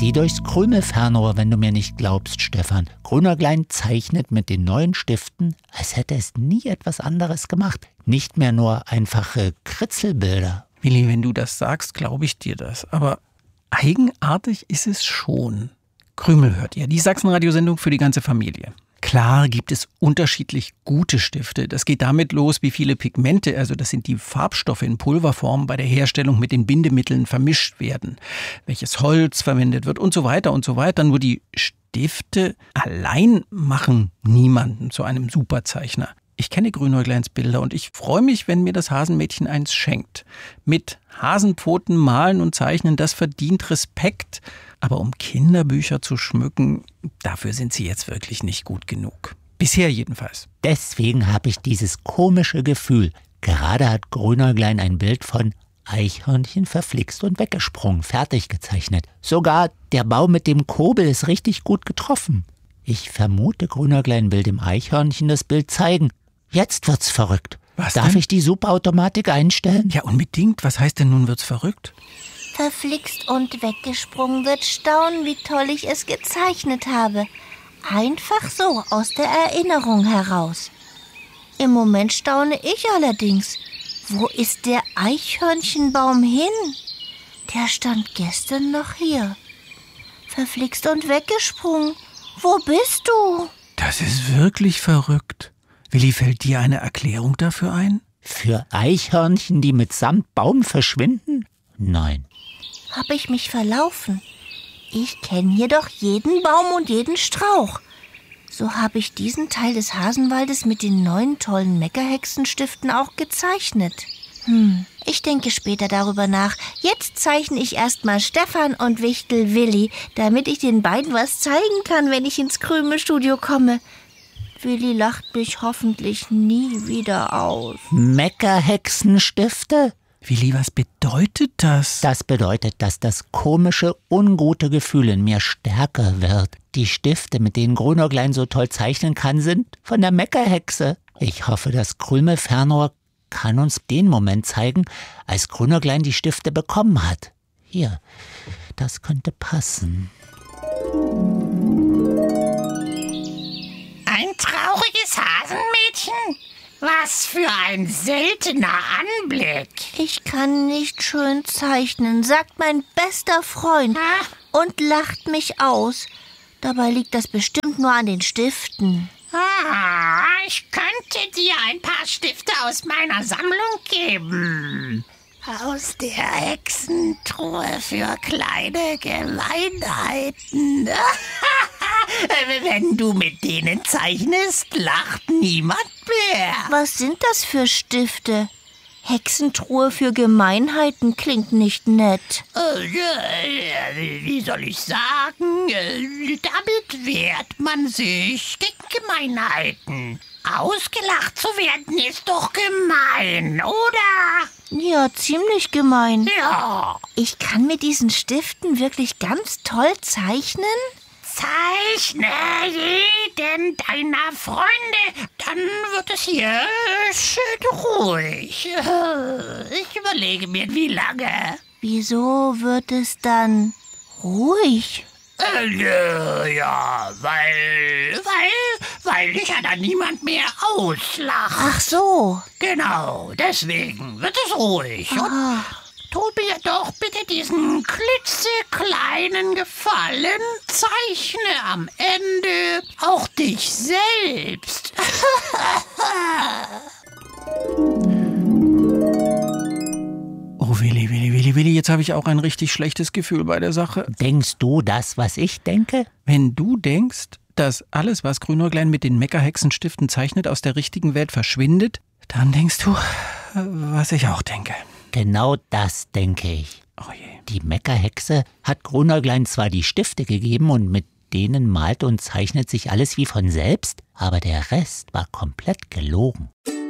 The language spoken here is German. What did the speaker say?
Sieh durchs Krümelfernrohr, wenn du mir nicht glaubst, Stefan. Grünerglein zeichnet mit den neuen Stiften, als hätte es nie etwas anderes gemacht. Nicht mehr nur einfache Kritzelbilder. Willi, wenn du das sagst, glaube ich dir das. Aber eigenartig ist es schon. Krümel hört ihr, die Sachsenradiosendung für die ganze Familie. Klar gibt es unterschiedlich gute Stifte. Das geht damit los, wie viele Pigmente, also das sind die Farbstoffe in Pulverform, bei der Herstellung mit den Bindemitteln vermischt werden. Welches Holz verwendet wird und so weiter und so weiter. Nur die Stifte allein machen niemanden zu einem Superzeichner. Ich kenne Grünäugleins Bilder und ich freue mich, wenn mir das Hasenmädchen eins schenkt. Mit Hasenpfoten malen und zeichnen, das verdient Respekt. Aber um Kinderbücher zu schmücken, dafür sind sie jetzt wirklich nicht gut genug. Bisher jedenfalls. Deswegen habe ich dieses komische Gefühl. Gerade hat Grünäuglein ein Bild von Eichhörnchen verflixt und weggesprungen, fertig gezeichnet. Sogar der Baum mit dem Kobel ist richtig gut getroffen. Ich vermute, Grünäuglein will dem Eichhörnchen das Bild zeigen. Jetzt wird's verrückt. Was Darf denn? ich die Superautomatik einstellen? Ja, unbedingt. Was heißt denn nun wird's verrückt? Verflixt und weggesprungen wird staunen, wie toll ich es gezeichnet habe. Einfach so, aus der Erinnerung heraus. Im Moment staune ich allerdings. Wo ist der Eichhörnchenbaum hin? Der stand gestern noch hier. Verflixt und weggesprungen. Wo bist du? Das ist wirklich verrückt. Willi, fällt dir eine Erklärung dafür ein? Für Eichhörnchen, die mitsamt Baum verschwinden? Nein. Hab ich mich verlaufen? Ich kenne hier doch jeden Baum und jeden Strauch. So habe ich diesen Teil des Hasenwaldes mit den neuen tollen Meckerhexenstiften auch gezeichnet. Ich denke später darüber nach. Jetzt zeichne ich erstmal Stefan und Wichtel Willi, damit ich den beiden was zeigen kann, wenn ich ins Krümelstudio komme. Willi lacht mich hoffentlich nie wieder aus. Meckerhexenstifte? Willi, was bedeutet das? Das bedeutet, dass das komische, ungute Gefühl in mir stärker wird. Die Stifte, mit denen Grünäuglein so toll zeichnen kann, sind von der Meckerhexe. Ich hoffe, das Krümelfernrohr kann uns den Moment zeigen, als Grünäuglein die Stifte bekommen hat. Hier, das könnte passen. Ein trauriges Hasenmädchen? Was für ein seltener Anblick. Ich kann nicht schön zeichnen, sagt mein bester Freund und lacht mich aus. Dabei liegt das bestimmt nur an den Stiften. Ich könnte dir ein paar Stifte aus meiner Sammlung geben. Aus der Hexentruhe für kleine Gemeinheiten. Wenn du mit denen zeichnest, lacht niemand mehr. Was sind das für Stifte? Hexentruhe für Gemeinheiten klingt nicht nett. Wie soll ich sagen? Damit wehrt man sich gegen Gemeinheiten. Ausgelacht zu werden ist doch gemein, oder? Ja, ziemlich gemein. Ja. Ich kann mit diesen Stiften wirklich ganz toll zeichnen? Zeichne jeden deiner Freunde, dann wird es hier schön ruhig. Ich überlege mir, wie lange. Wieso wird es dann ruhig? Ja, weil dich ja dann niemand mehr auslacht. Ach so. Genau, deswegen wird es ruhig. Ah. Und tu mir doch bitte diesen klitzekleinen Gefallen. Zeichne am Ende auch dich selbst. Oh, Willi, jetzt habe ich auch ein richtig schlechtes Gefühl bei der Sache. Denkst du das, was ich denke? Wenn du denkst, dass alles, was Grünäuglein mit den Meckerhexenstiften zeichnet, aus der richtigen Welt verschwindet, dann denkst du, was ich auch denke. Genau das denke ich. Oh je. Die Meckerhexe hat Grünäuglein zwar die Stifte gegeben und mit denen malt und zeichnet sich alles wie von selbst, aber der Rest war komplett gelogen.